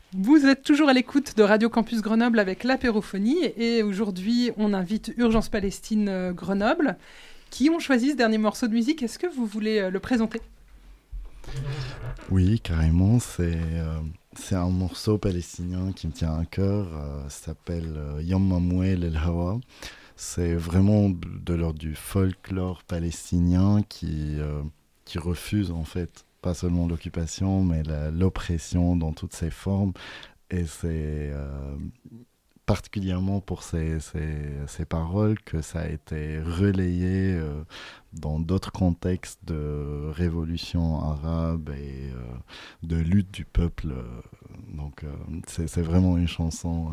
Vous êtes toujours à l'écoute de Radio Campus Grenoble avec l'apérophonie et aujourd'hui on invite Urgence Palestine Grenoble qui ont choisi ce dernier morceau de musique. Est-ce que vous voulez le présenter ? Oui, carrément, c'est un morceau palestinien qui me tient à cœur, ça s'appelle Yom Mamouel El Hawa. C'est vraiment de l'ordre du folklore palestinien qui refuse en fait pas seulement l'occupation, mais l'oppression dans toutes ses formes. Et c'est particulièrement pour ces paroles que ça a été relayé dans d'autres contextes de révolution arabe et de lutte du peuple. Donc c'est vraiment une chanson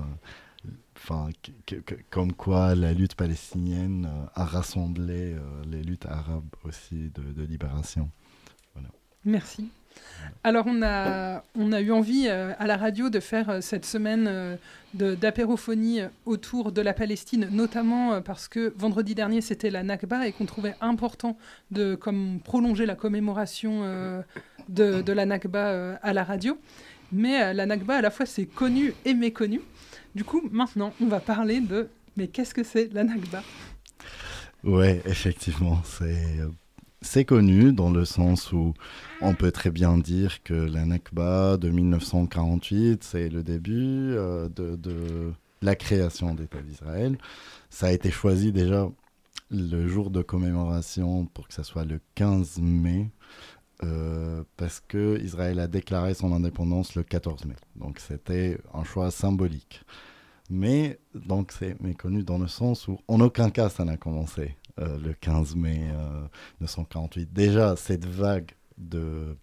comme quoi la lutte palestinienne a rassemblé les luttes arabes aussi de libération. Voilà. Merci. Alors on a eu envie à la radio de faire cette semaine d'apérophonie autour de la Palestine, notamment parce que vendredi dernier c'était la Nakba et qu'on trouvait important de prolonger la commémoration de la Nakba à la radio. Mais la Nakba à la fois c'est connu et méconnu. Du coup maintenant on va parler de mais qu'est-ce que c'est la Nakba ? Ouais, effectivement, c'est connu dans le sens où on peut très bien dire que la Nakba de 1948, c'est le début de la création d'État d'Israël. Ça a été choisi déjà le jour de commémoration pour que ça soit le 15 mai, parce qu'Israël a déclaré son indépendance le 14 mai. Donc c'était un choix symbolique. Mais donc c'est méconnu dans le sens où en aucun cas ça n'a commencé le 15 mai 1948. Déjà, cette vague de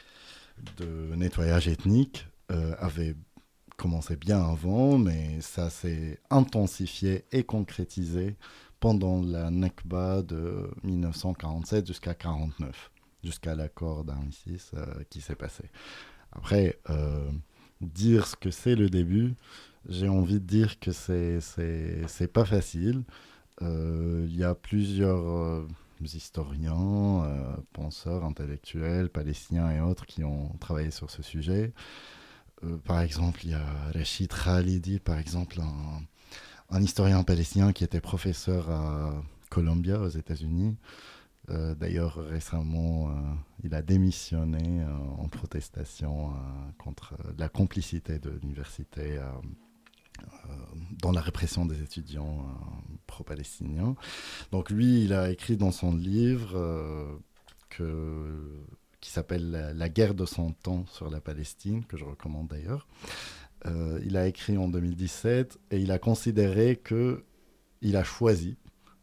nettoyage ethnique avait commencé bien avant, mais ça s'est intensifié et concrétisé pendant la Nakba de 1947 jusqu'à 1949, jusqu'à l'accord d'armistice qui s'est passé. Après, dire ce que c'est le début, j'ai envie de dire que c'est pas facile. Il y a plusieurs historiens, penseurs, intellectuels, palestiniens et autres qui ont travaillé sur ce sujet. Par exemple, il y a Rachid Khalidi, par exemple, un historien palestinien qui était professeur à Columbia, aux États-Unis. D'ailleurs, récemment, il a démissionné en protestation contre la complicité de l'université dans la répression des étudiants pro-palestiniens. Donc lui, il a écrit dans son livre qui s'appelle La guerre de 100 ans sur la Palestine, que je recommande d'ailleurs. Il a écrit en 2017 et il a considéré qu'il a choisi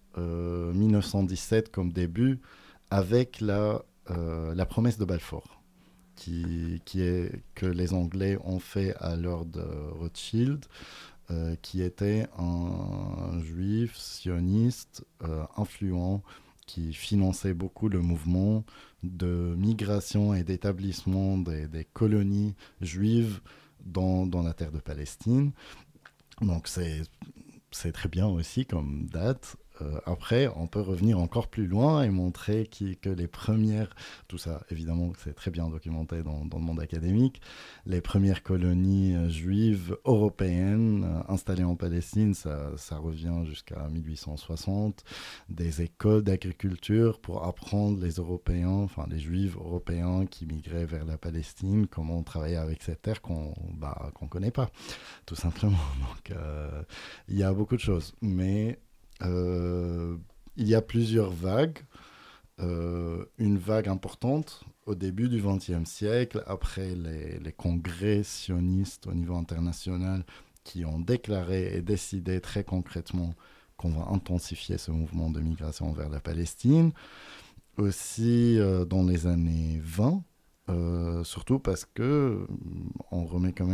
1917 comme début avec la promesse de Balfour, qui est que les Anglais ont fait à Lord Rothschild, qui était un juif sioniste influent qui finançait beaucoup le mouvement de migration et d'établissement des colonies juives dans la terre de Palestine. Donc c'est très bien aussi comme date. Après, on peut revenir encore plus loin et montrer que les premières, tout ça évidemment c'est très bien documenté dans le monde académique, les premières colonies juives européennes installées en Palestine, ça revient jusqu'à 1860, des écoles d'agriculture pour apprendre les Européens, enfin les Juifs européens qui migraient vers la Palestine, comment travailler avec cette terre qu'on connaît pas, tout simplement. Donc il y a beaucoup de choses, mais il y a plusieurs vagues. Une vague importante au début du XXe siècle, après les congrès sionistes au niveau international qui ont déclaré et décidé très concrètement qu'on va intensifier ce mouvement de migration vers la Palestine. Aussi dans les années 20, surtout parce qu'on remet quand